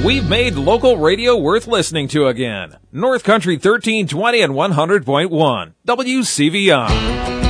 We've made local radio worth listening to again. North Country 1320 and 100.1. WCVR.